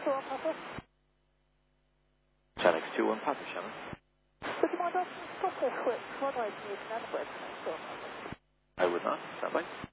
Papa. Challex 21 Papa, Shannon. Would you mind asking Scott to switch? What do I do? Network. I would not. Stand by.